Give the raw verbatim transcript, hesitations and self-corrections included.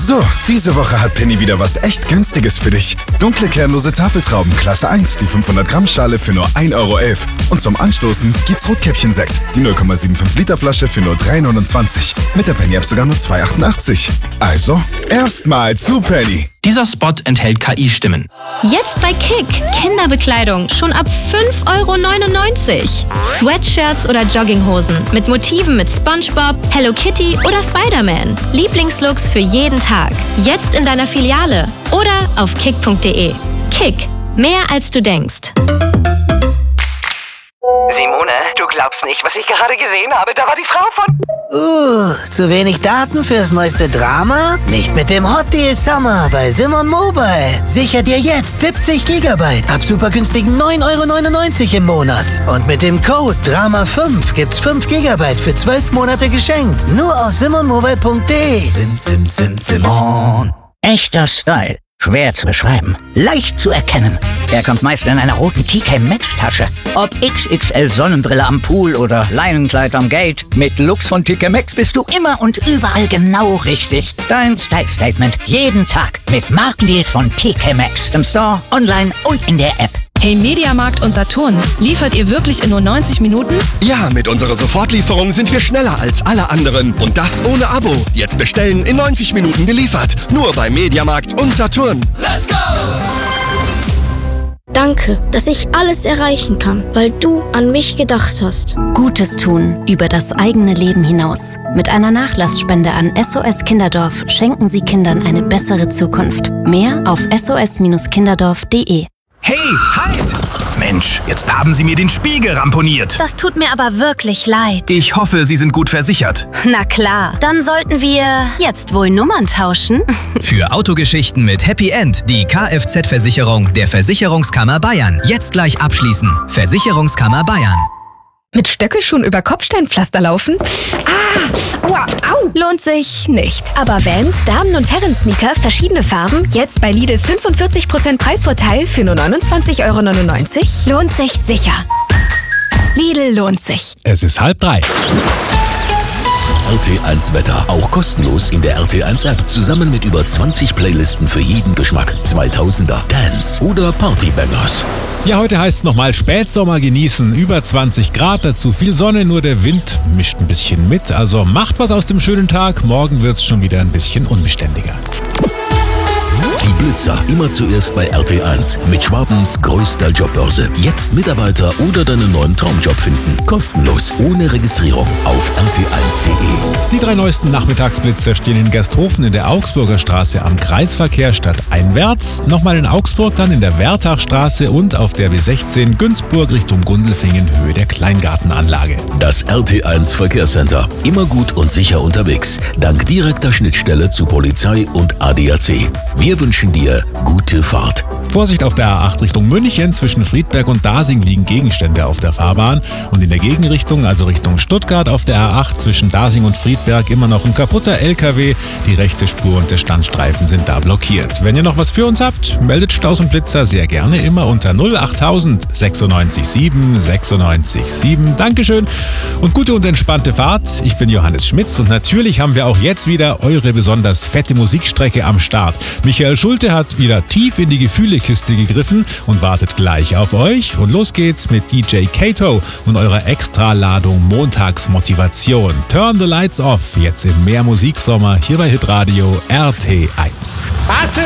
So, diese Woche hat Penny wieder was echt Günstiges für dich. Dunkle kernlose Tafeltrauben Klasse eins, die fünfhundert Gramm Schale für nur ein Euro elf. Und zum Anstoßen gibt's Rotkäppchen-Sekt, die null Komma fünfundsiebzig Liter Flasche für nur drei neunundzwanzig. Mit der Penny-App sogar nur zwei achtundachtzig. Also, erstmal zu Penny. Dieser Spot enthält K I-Stimmen. Jetzt bei Kick. Kinderbekleidung schon ab fünf Euro neunundneunzig. Sweatshirts oder Jogginghosen mit Motiven mit SpongeBob, Hello Kitty oder Spider-Man. Lieblingslooks für jeden Tag. Jetzt in deiner Filiale oder auf kick punkt de. Kick. Mehr als du denkst. Simone, du glaubst nicht, was ich gerade gesehen habe. Da war die Frau von... Uh, zu wenig Daten fürs neueste Drama? Nicht mit dem Hot Deal Summer bei Simon Mobile. Sicher dir jetzt siebzig Gigabyte ab super günstigen neun Euro neunundneunzig im Monat. Und mit dem Code Drama fünf gibt's fünf Gigabyte für zwölf Monate geschenkt. Nur auf simon mobile punkt de. Sim, sim, sim, Simon. Echter Style. Schwer zu beschreiben. Leicht zu erkennen. Er kommt meist in einer roten T K Maxx Tasche. Ob X X L Sonnenbrille am Pool oder Leinenkleid am Gate. Mit Looks von T K Maxx bist du immer und überall genau richtig. Dein Style Statement jeden Tag mit Markendeals von T K Maxx. Im Store, online und in der App. Hey Mediamarkt und Saturn, liefert ihr wirklich in nur neunzig Minuten? Ja, mit unserer Sofortlieferung sind wir schneller als alle anderen. Und das ohne Abo. Jetzt bestellen, in neunzig Minuten geliefert. Nur bei Mediamarkt und Saturn. Let's go! Danke, dass ich alles erreichen kann, weil du an mich gedacht hast. Gutes tun über das eigene Leben hinaus. Mit einer Nachlassspende an S O S Kinderdorf schenken Sie Kindern eine bessere Zukunft. Mehr auf s o s kinderdorf punkt de. Hey, halt! Mensch, jetzt haben Sie mir den Spiegel ramponiert. Das tut mir aber wirklich leid. Ich hoffe, Sie sind gut versichert. Na klar, dann sollten wir jetzt wohl Nummern tauschen. Für Autogeschichten mit Happy End die Kfz-Versicherung der Versicherungskammer Bayern. Jetzt gleich abschließen. Versicherungskammer Bayern. Mit Stöckelschuhen über Kopfsteinpflaster laufen? Ah, aua, au. Lohnt sich nicht. Aber Vans, Damen- und Herren-Sneaker, verschiedene Farben, jetzt bei Lidl fünfundvierzig Prozent Preisvorteil für nur neunundzwanzig Euro neunundneunzig. Lohnt sich sicher. Lidl lohnt sich. Es ist halb drei. R T eins Wetter, auch kostenlos in der R T eins App, zusammen mit über zwanzig Playlisten für jeden Geschmack. zweitausender, Dance oder Partybangers. Ja, heute heißt es nochmal Spätsommer genießen, über zwanzig Grad, dazu viel Sonne, nur der Wind mischt ein bisschen mit. Also macht was aus dem schönen Tag, morgen wird es schon wieder ein bisschen unbeständiger. Die Blitzer, immer zuerst bei R T eins. Mit Schwabens größter Jobbörse. Jetzt Mitarbeiter oder deinen neuen Traumjob finden. Kostenlos, ohne Registrierung auf r t eins punkt de. Die drei neuesten Nachmittagsblitzer stehen in Gersthofen in der Augsburger Straße am Kreisverkehr stadteinwärts. Nochmal in Augsburg, dann in der Wertachstraße und auf der B sechzehn Günzburg Richtung Gundelfingen, Höhe der Kleingartenanlage. Das R T eins Verkehrscenter. Immer gut und sicher unterwegs. Dank direkter Schnittstelle zu Polizei und A D A C. Wir wünschen dir gute Fahrt. Vorsicht auf der A acht Richtung München. Zwischen Friedberg und Dasing liegen Gegenstände auf der Fahrbahn. Und in der Gegenrichtung, also Richtung Stuttgart, auf der A acht zwischen Dasing und Friedberg immer noch ein kaputter L K W. Die rechte Spur und der Standstreifen sind da blockiert. Wenn ihr noch was für uns habt, meldet Staus und Blitzer sehr gerne immer unter null achttausend sechsundneunzig sieben sechsundneunzig sieben. Dankeschön und gute und entspannte Fahrt. Ich bin Johannes Schmitz und natürlich haben wir auch jetzt wieder eure besonders fette Musikstrecke am Start. Michael Schulte hat wieder tief in die Gefühlekiste gegriffen und wartet gleich auf euch. Und los geht's mit D J Kato und eurer Extraladung Montagsmotivation. Turn the Lights Off, jetzt im Mehr Musiksommer hier bei Hitradio R T eins. Passe